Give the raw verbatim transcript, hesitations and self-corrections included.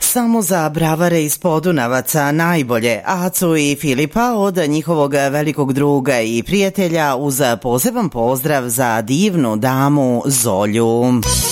Samo za bravare iz Podunavaca najbolje Acu i Filipa od njihovog velikog druga i prijatelja uz poseban pozdrav za divnu damu Zolju.